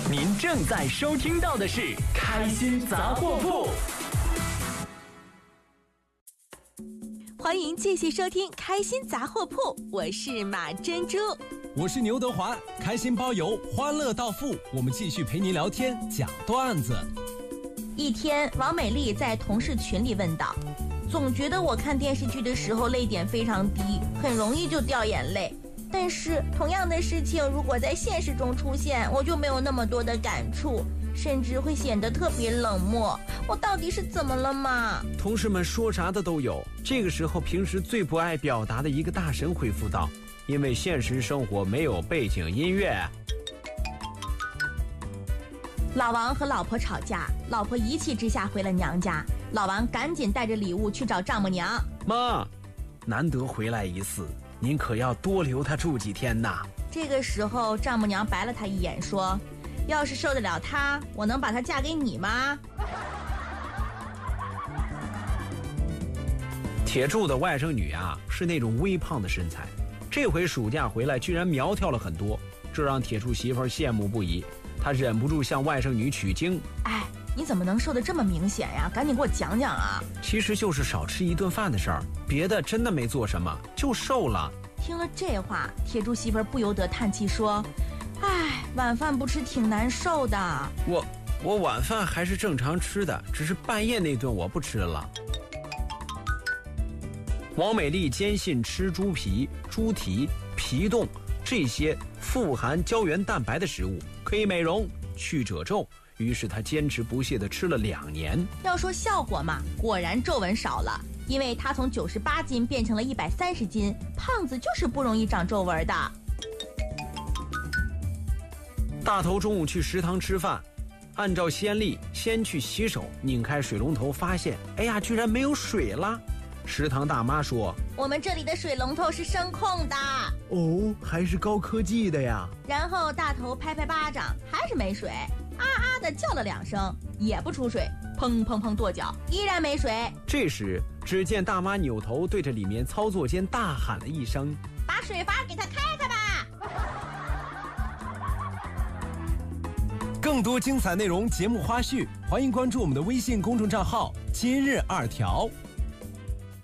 您正在收听到的是《开心杂货铺》。 欢迎继续收听《开心杂货铺》，我是马珍珠， 我是牛德华，开心包邮，欢乐到付，我们继续陪您聊天讲段子。 一天，王美丽在同事群里问道：总觉得我看电视剧的时候泪点非常低，很容易就掉眼泪，但是同样的事情如果在现实中出现，我就没有那么多的感触，甚至会显得特别冷漠，我到底是怎么了嘛？ 同事们说啥的都有。这个时候，平时最不爱表达的一个大神回复道：因为现实生活没有背景音乐。 老王和老婆吵架，老婆一气之下回了娘家，老王赶紧带着礼物去找丈母娘。 妈，难得回来一次，您可要多留他住几天呐。 这个时候，丈母娘白了他一眼说：要是受得了他，我能把他嫁给你吗？ 铁柱的外甥女啊，是那种微胖的身材，这回暑假回来居然苗条了很多，这让铁柱媳妇羡慕不已，他忍不住向外甥女取经。 哎，你怎么能瘦得这么明显呀？赶紧给我讲讲啊！ 其实就是少吃一顿饭的事儿，别的真的没做什么，就瘦了。 听了这话，铁柱媳妇不由得叹气说：哎，晚饭不吃挺难受的。 我晚饭还是正常吃的，只是半夜那顿我不吃了。王美丽坚信吃猪皮、猪蹄、皮冻这些富含胶原蛋白的食物可以美容去褶皱，于是她坚持不懈地吃了2年。 要说效果嘛，果然皱纹少了，因为她从98斤变成了130斤，胖子就是不容易长皱纹的。 大头中午去食堂吃饭，按照先例先去洗手，拧开水龙头发现，哎呀，居然没有水了。食堂大妈说： 我们这里的水龙头是声控的。 哦，还是高科技的呀。 然后大头拍拍巴掌，还是没水，啊啊的叫了2声，也不出水，砰砰砰跺脚，依然没水。 这时只见大妈扭头对着里面操作间大喊了一声： 把水阀给它开开吧。 更多精彩内容节目花絮，欢迎关注我们的微信公众账号今日2条。